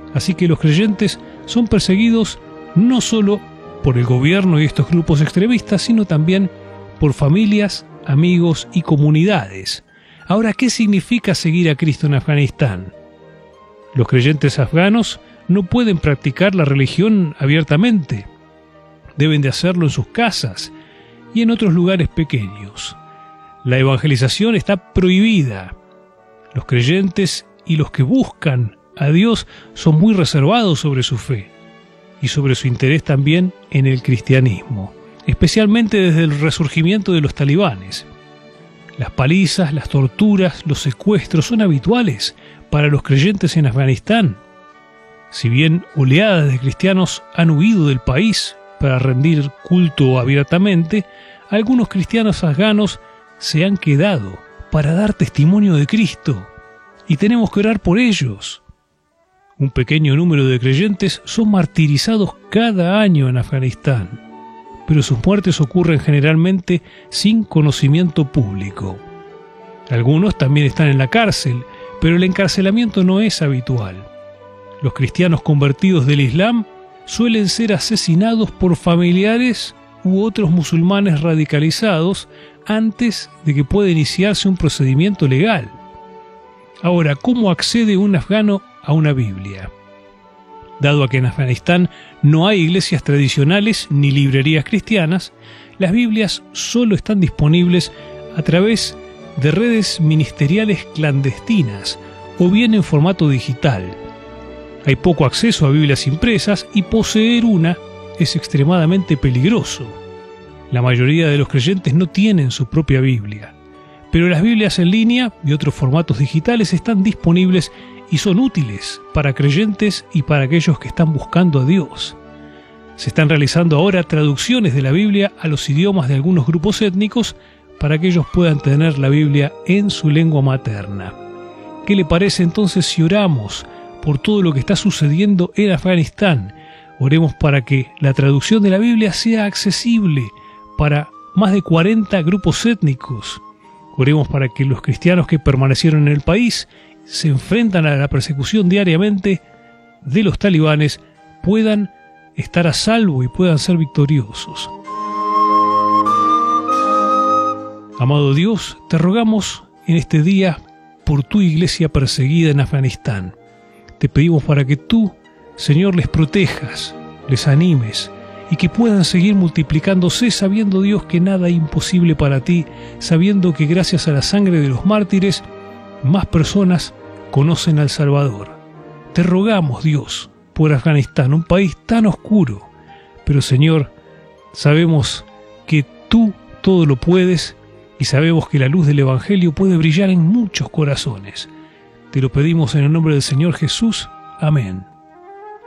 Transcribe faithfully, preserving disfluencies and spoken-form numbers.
Así que los creyentes son perseguidos no solo por el gobierno y estos grupos extremistas, sino también por familias, amigos y comunidades. Ahora, ¿qué significa seguir a Cristo en Afganistán? Los creyentes afganos no pueden practicar la religión abiertamente. Deben de hacerlo en sus casas y en otros lugares pequeños. La evangelización está prohibida. Los creyentes y los que buscan a Dios son muy reservados sobre su fe y sobre su interés también en el cristianismo, especialmente desde el resurgimiento de los talibanes. Las palizas, las torturas, los secuestros son habituales para los creyentes en Afganistán. Si bien oleadas de cristianos han huido del país para rendir culto abiertamente, algunos cristianos afganos se han quedado para dar testimonio de Cristo, y tenemos que orar por ellos. Un pequeño número de creyentes son martirizados cada año en Afganistán, pero sus muertes ocurren generalmente sin conocimiento público. Algunos también están en la cárcel, pero el encarcelamiento no es habitual. Los cristianos convertidos del Islam suelen ser asesinados por familiares u otros musulmanes radicalizados antes de que pueda iniciarse un procedimiento legal. Ahora, ¿cómo accede un afgano a una Biblia? Dado a que en Afganistán no hay iglesias tradicionales ni librerías cristianas, las Biblias solo están disponibles a través de redes ministeriales clandestinas o bien en formato digital. Hay poco acceso a Biblias impresas y poseer una es extremadamente peligroso. La mayoría de los creyentes no tienen su propia Biblia, pero las Biblias en línea y otros formatos digitales están disponibles y son útiles para creyentes y para aquellos que están buscando a Dios. Se están realizando ahora traducciones de la Biblia a los idiomas de algunos grupos étnicos para que ellos puedan tener la Biblia en su lengua materna. ¿Qué le parece entonces si oramos por todo lo que está sucediendo en Afganistán? Oremos para que la traducción de la Biblia sea accesible para más de cuarenta grupos étnicos. Oremos para que los cristianos que permanecieron en el país se enfrentan a la persecución diariamente de los talibanes puedan estar a salvo y puedan ser victoriosos. Amado Dios, te rogamos en este día por tu iglesia perseguida en Afganistán. Te pedimos para que tú, Señor, les protejas, les animes y que puedan seguir multiplicándose sabiendo, Dios, que nada es imposible para ti, sabiendo que gracias a la sangre de los mártires, más personas conocen al Salvador. Te rogamos, Dios, por Afganistán, un país tan oscuro, pero Señor, sabemos que tú todo lo puedes y sabemos que la luz del Evangelio puede brillar en muchos corazones. Te lo pedimos en el nombre del Señor Jesús. Amén.